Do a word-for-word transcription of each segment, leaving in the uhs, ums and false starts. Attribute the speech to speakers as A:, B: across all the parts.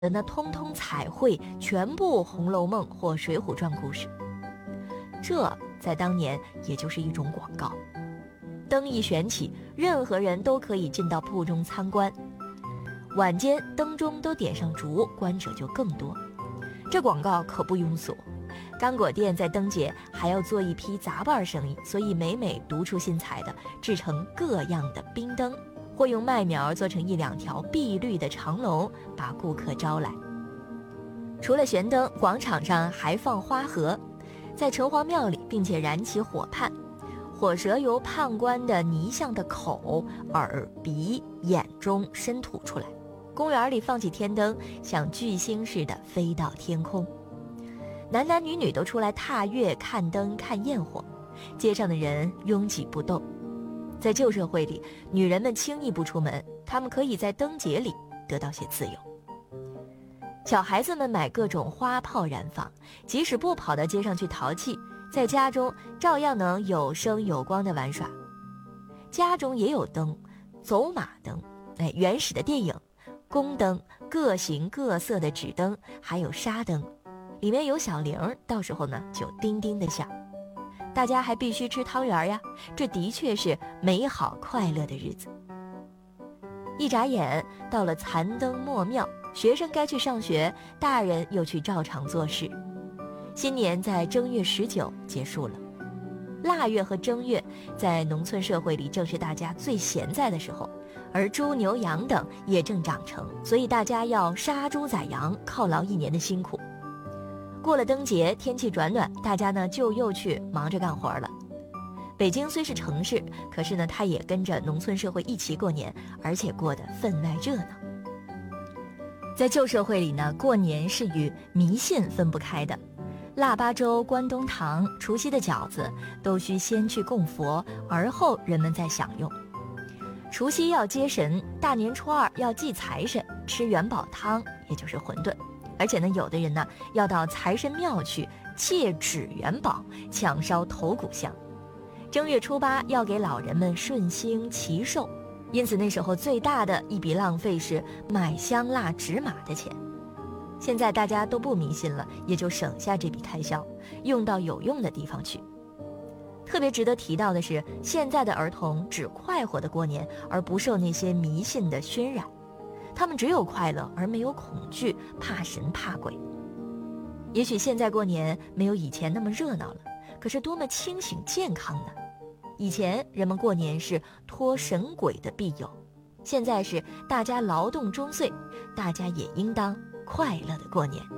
A: 那通通彩绘全部《红楼梦》或《水浒传》故事。这在当年也就是一种广告。灯一旋起，任何人都可以进到铺中参观。晚间灯中都点上烛，观者就更多。这广告可不庸俗，干果店在灯节还要做一批杂办生意，所以每每独出心裁的制成各样的冰灯，或用麦苗做成一两条碧绿的长龙，把顾客招来。除了悬灯，广场上还放花盒，在城隍庙里并且燃起火畔，火蛇由判官的泥像的口、耳、鼻、眼中伸吐出来。公园里放起天灯，像巨星似的飞到天空。男男女女都出来踏月、看灯、看焰火，街上的人拥挤不动。在旧社会里，女人们轻易不出门，她们可以在灯节里得到些自由。小孩子们买各种花炮燃放，即使不跑到街上去淘气，在家中照样能有声有光地玩耍。家中也有灯，走马灯，哎，原始的电影，宫灯，各形各色的纸灯，还有纱灯，里面有小铃，到时候呢就叮叮的响。大家还必须吃汤圆呀，这的确是美好快乐的日子。一眨眼到了残灯末庙，学生该去上学，大人又去照常做事。新年在正月十九结束了。腊月和正月在农村社会里正是大家最闲在的时候，而猪牛羊等也正长成，所以大家要杀猪宰羊，犒劳一年的辛苦。过了灯节，天气转暖，大家呢就又去忙着干活了。北京虽是城市，可是呢它也跟着农村社会一起过年，而且过得分外热闹。在旧社会里呢，过年是与迷信分不开的。腊八粥、关东糖、除夕的饺子都需先去供佛，而后人们再享用。除夕要接神，大年初二要祭财神，吃元宝汤，也就是馄饨。而且呢，有的人呢要到财神庙去借纸元宝，抢烧头骨香。正月初八要给老人们顺星祈寿，因此那时候最大的一笔浪费是买香蜡纸马的钱。现在大家都不迷信了，也就省下这笔开销，用到有用的地方去。特别值得提到的是，现在的儿童只快活的过年，而不受那些迷信的熏染。他们只有快乐，而没有恐惧，怕神怕鬼。也许现在过年没有以前那么热闹了，可是多么清醒健康呢？以前人们过年是托神鬼的庇佑，现在是大家劳动终岁，大家也应当快乐的过年。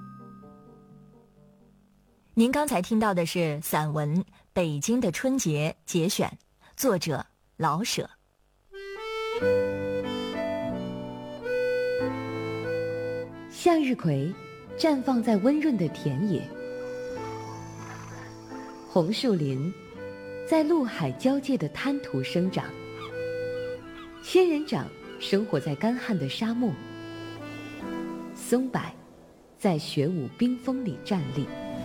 A: 您刚才听到的是散文《北京的春节》节选，作者老舍。
B: 向日葵绽放在温润的田野，红树林在陆海交界的滩涂生长，仙人掌生活在干旱的沙漠，松柏在雪舞冰封里站立。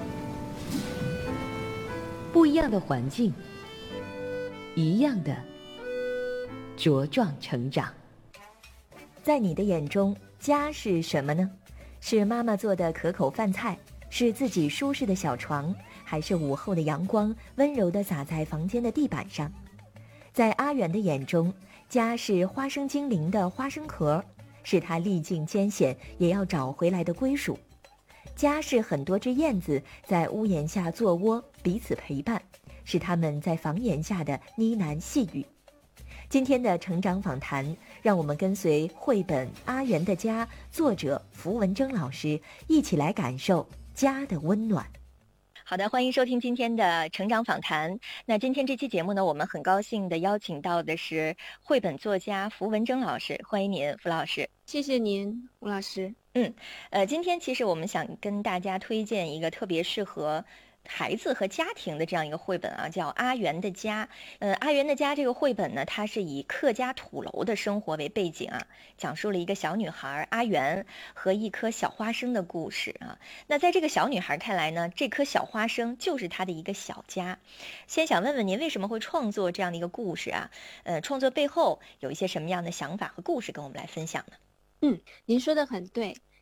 B: 不一样的环境，一样的茁壮成长。
A: 在你的眼中，家是什么呢？是妈妈做的可口饭菜，是自己舒适的小床，还是午后的阳光温柔地洒在房间的地板上？在阿元的眼中，家是花生精灵的花生壳，是他历尽艰险也要找回来的归属。家是很多只燕子在屋檐下做窝，彼此陪伴，是他们在房檐下的呢喃细语。今天的成长访谈，让我们跟随绘本《阿元的家》作者符文征老师一起来感受家的温暖。好的，欢迎收听今天的成长访谈。那今天这期节目呢，我们很高兴的邀请到的是绘本作家符文征老师，欢迎您，符老师。
C: 谢谢您，吴老师。
A: 嗯，呃，今天其实我们想跟大家推荐一个特别适合孩子和家庭的这样一个绘本啊，叫《阿元的家》。呃，《阿元的家》这个绘本呢，它是以客家土楼的生活为背景啊，讲述了一个小女孩阿元和一颗小花生的故事啊。那在这个小女孩看来呢，这颗小花生就是她的一个小家。先想问问您，为什么会创作这样的一个故事啊？呃，创作背后有一些什么样的想法和故事跟我们来分享呢？
C: 嗯，您说的很对。